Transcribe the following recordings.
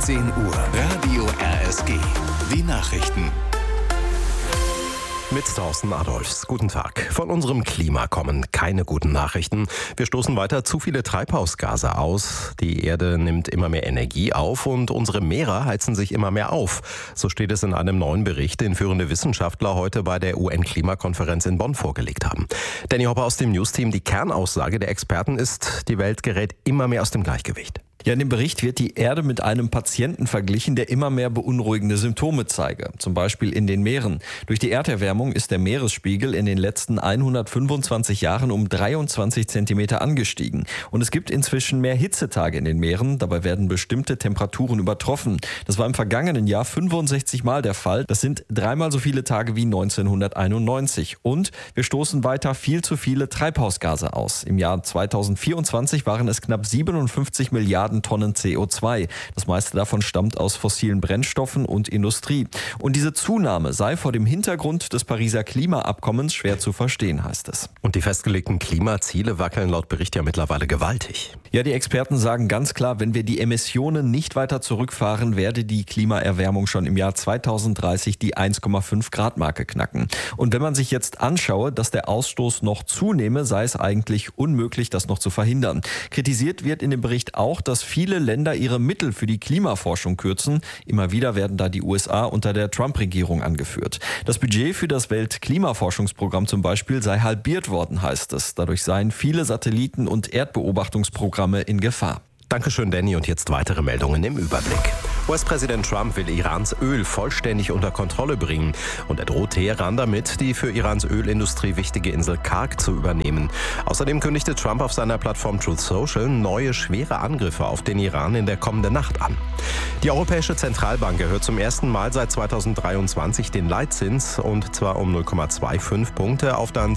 10 Uhr. Radio RSG. Die Nachrichten. Mit Thorsten Adolfs. Guten Tag. Von unserem Klima kommen keine guten Nachrichten. Wir stoßen weiter zu viele Treibhausgase aus. Die Erde nimmt immer mehr Energie auf und unsere Meere heizen sich immer mehr auf. So steht es in einem neuen Bericht, den führende Wissenschaftler heute bei der UN-Klimakonferenz in Bonn vorgelegt haben. Danny Hopper aus dem Newsteam. Die Kernaussage der Experten ist, die Welt gerät immer mehr aus dem Gleichgewicht. Ja, in dem Bericht wird die Erde mit einem Patienten verglichen, der immer mehr beunruhigende Symptome zeige. Zum Beispiel in den Meeren. Durch die Erderwärmung ist der Meeresspiegel in den letzten 125 Jahren um 23 Zentimeter angestiegen. Und es gibt inzwischen mehr Hitzetage in den Meeren. Dabei werden bestimmte Temperaturen übertroffen. Das war im vergangenen Jahr 65 Mal der Fall. Das sind 3-mal so viele Tage wie 1991. Und wir stoßen weiter viel zu viele Treibhausgase aus. Im Jahr 2024 waren es knapp 57 Milliarden Tonnen CO2. Das meiste davon stammt aus fossilen Brennstoffen und Industrie. Und diese Zunahme sei vor dem Hintergrund des Pariser Klimaabkommens schwer zu verstehen, heißt es. Und die festgelegten Klimaziele wackeln laut Bericht ja mittlerweile gewaltig. Ja, die Experten sagen ganz klar, wenn wir die Emissionen nicht weiter zurückfahren, werde die Klimaerwärmung schon im Jahr 2030 die 1,5 Grad Marke knacken. Und wenn man sich jetzt anschaue, dass der Ausstoß noch zunehme, sei es eigentlich unmöglich, das noch zu verhindern. Kritisiert wird in dem Bericht auch, dass viele Länder ihre Mittel für die Klimaforschung kürzen. Immer wieder werden da die USA unter der Trump-Regierung angeführt. Das Budget für das Weltklimaforschungsprogramm zum Beispiel sei halbiert worden, heißt es. Dadurch seien viele Satelliten- und Erdbeobachtungsprogramme in Gefahr. Dankeschön, Danny. Und jetzt weitere Meldungen im Überblick. US-Präsident Trump will Irans Öl vollständig unter Kontrolle bringen. Und er droht Teheran damit, die für Irans Ölindustrie wichtige Insel Karg zu übernehmen. Außerdem kündigte Trump auf seiner Plattform Truth Social neue schwere Angriffe auf den Iran in der kommenden Nacht an. Die Europäische Zentralbank erhöht zum ersten Mal seit 2023 den Leitzins, und zwar um 0,25 Punkte auf dann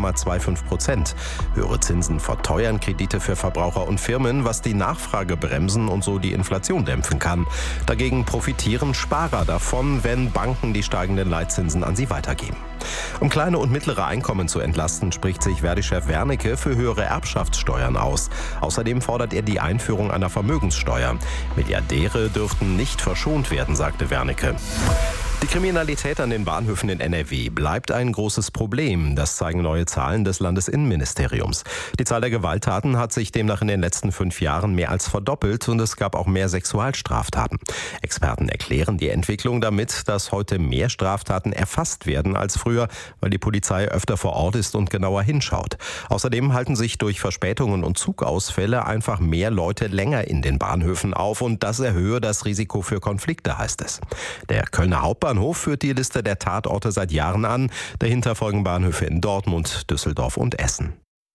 2,25%. Höhere Zinsen verteuern Kredite für Verbraucher und Firmen, was die Nachfrage bremsen und so die Inflation dämpfen kann. Dagegen profitieren Sparer davon, wenn Banken die steigenden Leitzinsen an sie weitergeben. Um kleine und mittlere Einkommen zu entlasten, spricht sich Verdi-Chef Wernicke für höhere Erbschaftssteuern aus. Außerdem fordert er die Einführung einer Vermögenssteuer. Milliardäre dürften nicht verschont werden, sagte Wernicke. Die Kriminalität an den Bahnhöfen in NRW bleibt ein großes Problem. Das zeigen neue Zahlen des Landesinnenministeriums. Die Zahl der Gewalttaten hat sich demnach in den letzten 5 Jahren mehr als verdoppelt und es gab auch mehr Sexualstraftaten. Experten erklären die Entwicklung damit, dass heute mehr Straftaten erfasst werden als früher, weil die Polizei öfter vor Ort ist und genauer hinschaut. Außerdem halten sich durch Verspätungen und Zugausfälle einfach mehr Leute länger in den Bahnhöfen auf und das erhöhe das Risiko für Konflikte, heißt es. Der Kölner Hauptbahnhof führt die Liste der Tatorte seit Jahren an. Dahinter folgen Bahnhöfe in Dortmund, Düsseldorf und Essen.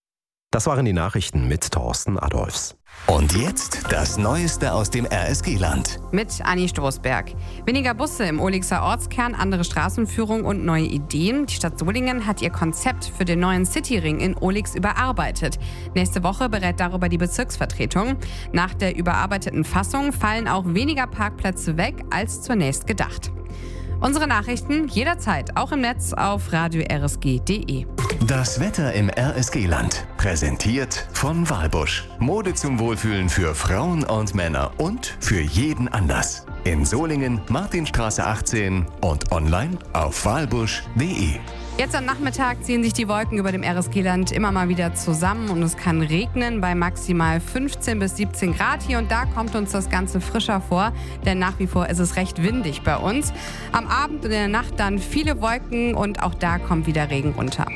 Das waren die Nachrichten mit Thorsten Adolfs. Und jetzt das Neueste aus dem RSG-Land. Mit Anni Stoßberg. Weniger Busse im Olixer Ortskern, andere Straßenführung und neue Ideen. Die Stadt Solingen hat ihr Konzept für den neuen Cityring in Olix überarbeitet. Nächste Woche berät darüber die Bezirksvertretung. Nach der überarbeiteten Fassung fallen auch weniger Parkplätze weg als zunächst gedacht. Unsere Nachrichten jederzeit, auch im Netz auf radio-rsg.de. Das Wetter im RSG-Land. Präsentiert von Walbusch. Mode zum Wohlfühlen für Frauen und Männer und für jeden Anlass. In Solingen, Martinstraße 18 und online auf walbusch.de. Jetzt am Nachmittag ziehen sich die Wolken über dem RSG-Land immer mal wieder zusammen und es kann regnen bei maximal 15 bis 17 Grad. Hier und da kommt uns das Ganze frischer vor, denn nach wie vor ist es recht windig bei uns. Am Abend und in der Nacht dann viele Wolken und auch da kommt wieder Regen runter.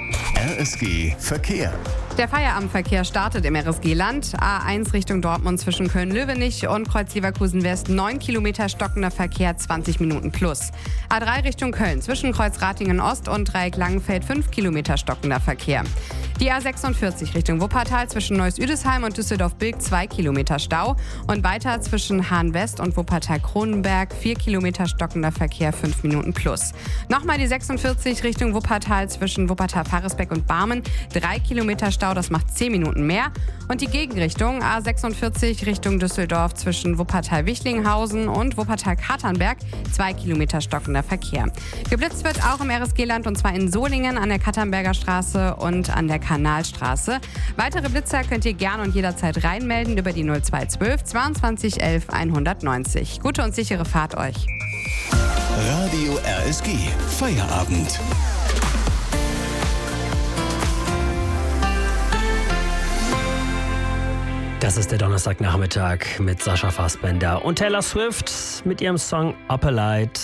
RSG Verkehr. Der Feierabendverkehr startet im RSG-Land. A1 Richtung Dortmund zwischen Köln-Löwenich und Kreuz West 9 Kilometer stockender Verkehr, 20 Minuten plus. A3 Richtung Köln zwischen Kreuz Ratingen Ost und Dreieck Langenfeld 5 Kilometer stockender Verkehr. Die A46 Richtung Wuppertal zwischen Neuss-Üdesheim und Düsseldorf-Bilk 2 Kilometer Stau und weiter zwischen Hahn-West und Wuppertal-Kronenberg 4 Kilometer stockender Verkehr, 5 Minuten plus. Nochmal die 46 Richtung Wuppertal zwischen Wuppertal-Faresbeck und Barmen 3 Kilometer Stau, das macht 10 Minuten mehr. Und die Gegenrichtung A46 Richtung Düsseldorf zwischen Wuppertal-Wichlinghausen und Wuppertal-Katernberg 2 Kilometer stockender Verkehr. Geblitzt wird auch im RSG-Land und zwar in Solingen an der Katernberger Straße und an der Kanalstraße. Weitere Blitzer könnt ihr gerne und jederzeit reinmelden über die 0212 22 11 190. Gute und sichere Fahrt euch. Radio RSG. Feierabend. Das ist der Donnerstagnachmittag mit Sascha Fassbender und Taylor Swift mit ihrem Song Upper Light.